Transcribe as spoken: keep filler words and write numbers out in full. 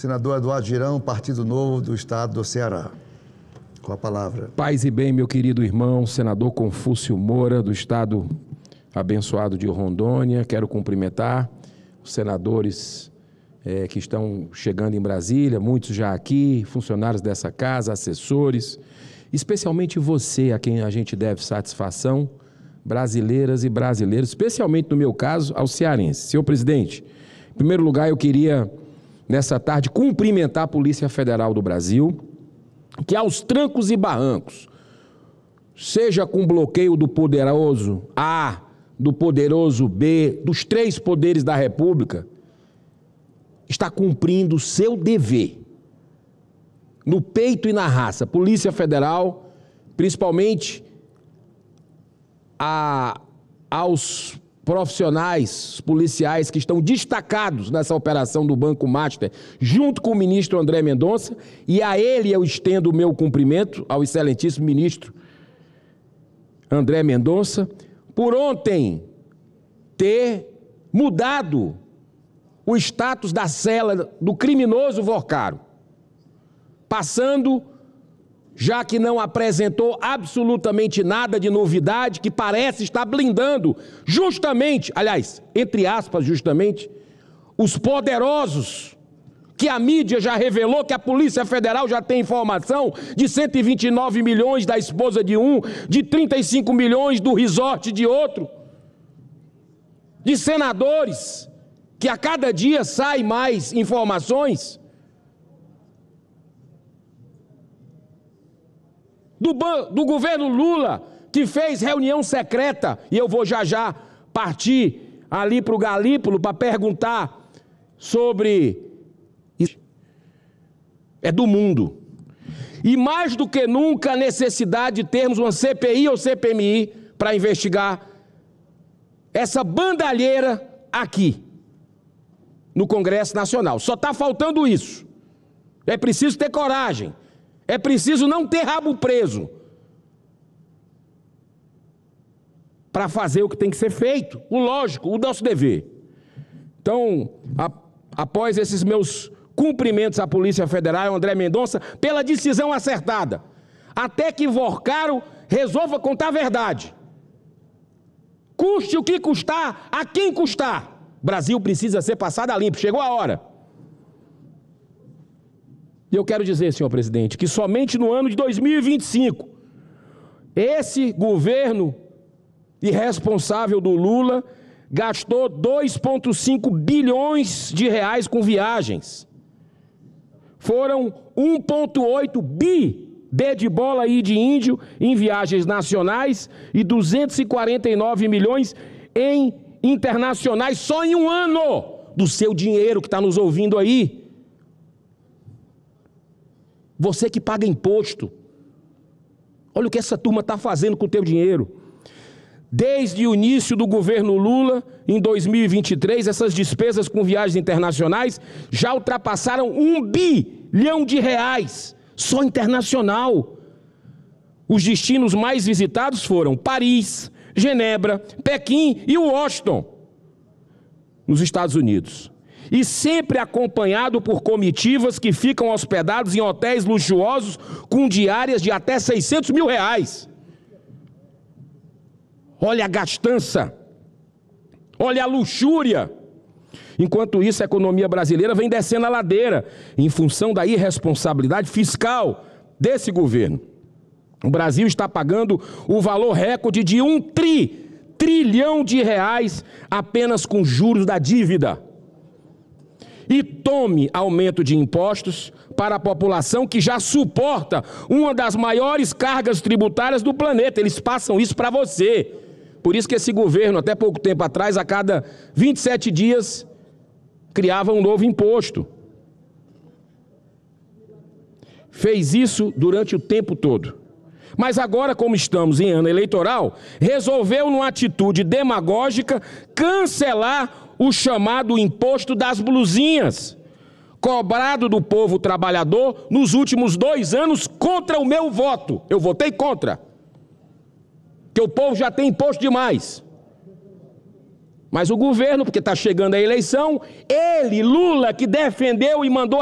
Senador Eduardo Girão, Partido Novo do Estado do Ceará. Com a palavra. Paz e bem, meu querido irmão, senador Confúcio Moura, do Estado abençoado de Rondônia. Quero cumprimentar os senadores é, que estão chegando em Brasília, muitos já aqui, funcionários dessa casa, assessores, especialmente você, a quem a gente deve satisfação, brasileiras e brasileiros, especialmente no meu caso, aos cearenses. Senhor presidente, em primeiro lugar, eu queria, nessa tarde, cumprimentar a Polícia Federal do Brasil, que aos trancos e barrancos, seja com bloqueio do poderoso A, do poderoso B, dos três poderes da República, está cumprindo o seu dever, no peito e na raça. Polícia Federal, principalmente a, aos profissionais policiais que estão destacados nessa operação do Banco Master, junto com o ministro André Mendonça, e a ele eu estendo o meu cumprimento, ao excelentíssimo ministro André Mendonça, por ontem ter mudado o status da cela do criminoso Vorcaro, passando, já que não apresentou absolutamente nada de novidade, que parece estar blindando justamente, aliás, entre aspas, justamente, os poderosos, que a mídia já revelou, que a Polícia Federal já tem informação de cento e vinte e nove milhões da esposa de um, de trinta e cinco milhões do resort de outro, de senadores, que a cada dia saem mais informações, Do, do governo Lula, que fez reunião secreta, e eu vou já já partir ali para o Galípolo para perguntar sobre isso. É do mundo. E mais do que nunca a necessidade de termos uma C P I ou C P M I para investigar essa bandalheira aqui, no Congresso Nacional. Só está faltando isso. É preciso ter coragem. É preciso não ter rabo preso para fazer o que tem que ser feito, o lógico, o nosso dever. Então, a, após esses meus cumprimentos à Polícia Federal, André Mendonça, pela decisão acertada, até que Vorcaro resolva contar a verdade. Custe o que custar, a quem custar. O Brasil precisa ser passado a limpo, chegou a hora. E eu quero dizer, senhor presidente, que somente no ano de dois mil e vinte e cinco, esse governo irresponsável do Lula gastou dois vírgula cinco bilhões de reais com viagens. Foram um vírgula oito bi, B de bola e de índio, em viagens nacionais e duzentos e quarenta e nove milhões em internacionais, só em um ano, do seu dinheiro que está nos ouvindo aí. Você que paga imposto, olha o que essa turma está fazendo com o teu dinheiro. Desde o início do governo Lula, em dois mil e vinte e três, essas despesas com viagens internacionais já ultrapassaram um bilhão de reais, só internacional. Os destinos mais visitados foram Paris, Genebra, Pequim e Washington, nos Estados Unidos. E sempre acompanhado por comitivas que ficam hospedados em hotéis luxuosos com diárias de até seiscentos mil reais. Olha a gastança, olha a luxúria. Enquanto isso, a economia brasileira vem descendo a ladeira, em função da irresponsabilidade fiscal desse governo. O Brasil está pagando o valor recorde de um tri, trilhão de reais apenas com juros da dívida. E tome aumento de impostos para a população que já suporta uma das maiores cargas tributárias do planeta. Eles passam isso para você. Por isso que esse governo, até pouco tempo atrás, a cada vinte e sete dias, criava um novo imposto. Fez isso durante o tempo todo. Mas agora, como estamos em ano eleitoral, resolveu, numa atitude demagógica, cancelar o chamado imposto das blusinhas, cobrado do povo trabalhador nos últimos dois anos contra o meu voto. Eu votei contra, porque o povo já tem imposto demais. Mas o governo, porque está chegando a eleição, ele, Lula, que defendeu e mandou